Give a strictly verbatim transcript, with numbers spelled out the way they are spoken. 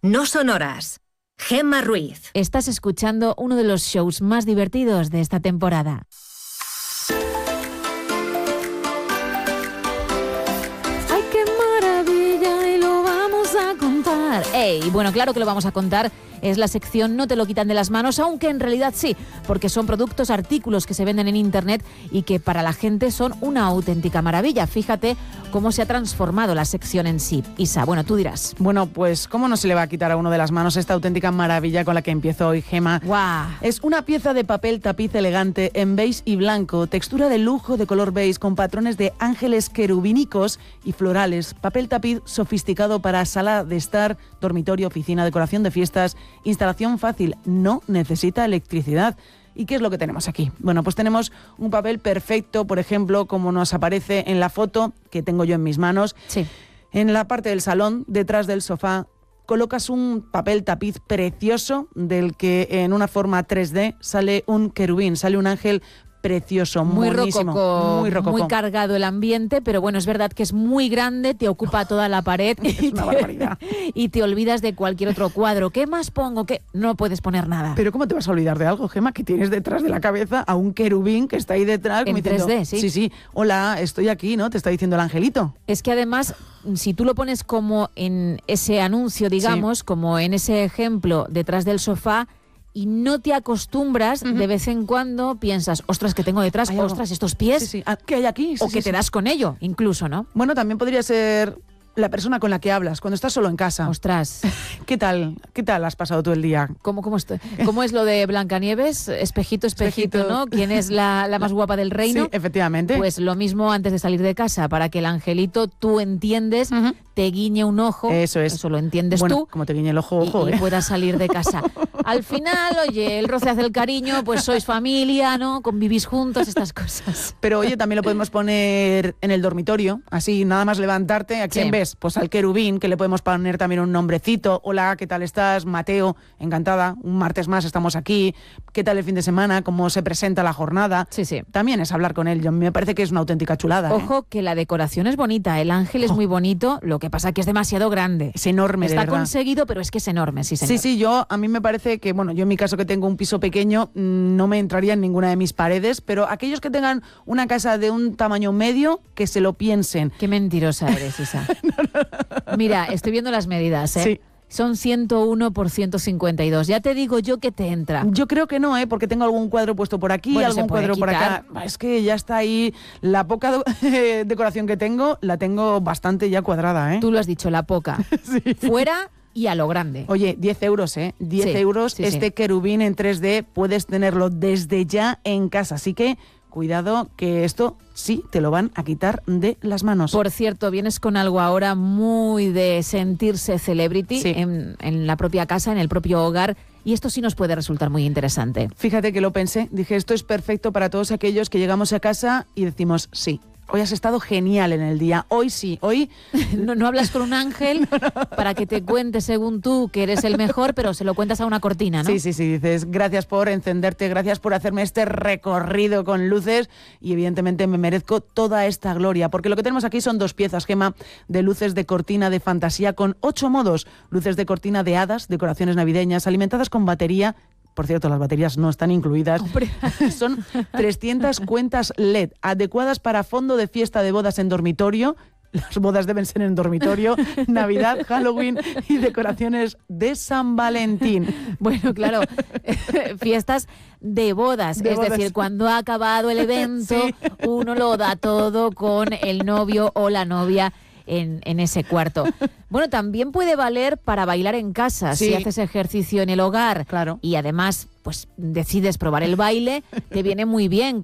No son horas. Gemma Ruiz. Estás escuchando uno de los shows más divertidos de esta temporada. ¡Ay, qué maravilla! Y lo vamos a contar. ¡Ey! Bueno, claro que lo vamos a contar. Es la sección No te lo quitan de las manos, aunque en realidad sí, porque son productos, artículos que se venden en internet y que para la gente son una auténtica maravilla. Fíjate cómo se ha transformado la sección en sí. Isa, bueno, tú dirás. Bueno, pues cómo no se le va a quitar a uno de las manos esta auténtica maravilla con la que empiezo hoy, Gemma. ¡Guau! Es una pieza de papel tapiz elegante en beige y blanco, textura de lujo de color beige con patrones de ángeles querubínicos y florales. Papel tapiz sofisticado para sala de estar, dormitorio, oficina, decoración de fiestas. Instalación fácil, no necesita electricidad. ¿Y qué es lo que tenemos aquí? Bueno, pues tenemos un papel perfecto, por ejemplo, como nos aparece en la foto que tengo yo en mis manos. Sí. En la parte del salón, detrás del sofá, colocas un papel tapiz precioso del que en una forma tres D sale un querubín, sale un ángel precioso, muy buenísimo, rococó, muy rococó. muy cargado el ambiente, pero bueno, es verdad que es muy grande, te ocupa toda la pared Es y, una te, barbaridad. y te olvidas de cualquier otro cuadro. ¿Qué más pongo? ¿Qué? No puedes poner nada. Pero ¿cómo te vas a olvidar de algo, Gemma? Que tienes detrás de la cabeza a un querubín que está ahí detrás. En diciendo, tres D, sí. Sí, sí. Hola, estoy aquí, ¿no? Te está diciendo el angelito. Es que además, si tú lo pones como en ese anuncio, digamos, sí, como en ese ejemplo detrás del sofá, y no te acostumbras, uh-huh, de vez en cuando piensas, ostras, ¿qué tengo detrás? ¿Hay ostras, algo? estos pies. Sí, sí. Ah, ¿qué hay aquí? Sí, o sí, que sí. te das con ello, incluso, ¿no? Bueno, también podría ser la persona con la que hablas cuando estás solo en casa. Ostras. ¿Qué tal? ¿Qué tal has pasado tú el día? ¿Cómo, cómo, estoy? ¿Cómo es lo de Blancanieves? Espejito, espejito, espejito. ¿No? ¿Quién es la, la más guapa del reino? Sí, efectivamente. Pues lo mismo antes de salir de casa, para que el angelito, tú entiendes, uh-huh, te guiñe un ojo. Eso es. Eso lo entiendes bueno, tú. Como te guiñe el ojo, ojo. Y, ¿eh? y puedas salir de casa. Al final, oye, el roce hace el cariño, pues sois familia, ¿no? Convivís juntos, estas cosas. Pero oye, también lo podemos poner en el dormitorio, así nada más levantarte. ¿A quién sí. ves? Pues al querubín, que le podemos poner también un nombrecito. Hola, ¿qué tal estás? Mateo, encantada. Un martes más estamos aquí. ¿Qué tal el fin de semana? ¿Cómo se presenta la jornada? Sí, sí. También es hablar con él. Yo, me parece que es una auténtica chulada. Ojo, ¿eh? que la decoración es bonita. El ángel es oh. muy bonito. Lo que pasa que es demasiado grande. Es enorme, Está de verdad. conseguido, pero es que es enorme, sí, señor. Sí, sí, yo, a mí me parece que, bueno, yo en mi caso que tengo un piso pequeño, no me entraría en ninguna de mis paredes, pero aquellos que tengan una casa de un tamaño medio, que se lo piensen. Qué mentirosa eres, Isa. no, no, no. Mira, estoy viendo las medidas, ¿eh? Sí. Son ciento uno por ciento cincuenta y dos. Ya te digo yo que te entra. Yo creo que no, ¿eh? Porque tengo algún cuadro puesto por aquí, bueno, algún cuadro quitar. por acá. Es que ya está ahí. La poca de- decoración que tengo, la tengo bastante ya cuadrada, ¿eh? Tú lo has dicho, la poca. Sí. Fuera y a lo grande. Oye, diez euros, ¿eh? diez sí, euros. sí, este sí. querubín en tres D puedes tenerlo desde ya en casa. Así que cuidado que esto sí te lo van a quitar de las manos. Por cierto, vienes con algo ahora muy de sentirse celebrity sí. en, en la propia casa, en el propio hogar. Y esto sí nos puede resultar muy interesante. Fíjate que lo pensé. Dije, esto es perfecto para todos aquellos que llegamos a casa y decimos sí. Hoy has estado genial en el día. Hoy sí, hoy... No, no hablas con un ángel no, no. para que te cuente según tú que eres el mejor, pero se lo cuentas a una cortina, ¿no? Sí, sí, sí. Dices, gracias por encenderte, gracias por hacerme este recorrido con luces y evidentemente me merezco toda esta gloria. Porque lo que tenemos aquí son dos piezas, Gemma, de luces de cortina de fantasía con ocho modos. Luces de cortina de hadas, decoraciones navideñas, alimentadas con batería. Por cierto, las baterías no están incluidas. Son trescientas cuentas L E D, adecuadas para fondo de fiesta de bodas en dormitorio. Las bodas deben ser en dormitorio, Navidad, Halloween y decoraciones de San Valentín. Bueno, claro, fiestas de bodas. De es bodas. decir, cuando ha acabado el evento, Sí. uno lo da todo con el novio o la novia en, en ese cuarto. Bueno, también puede valer para bailar en casa, Sí. si haces ejercicio en el hogar. Claro. Y además, pues decides probar el baile, te viene muy bien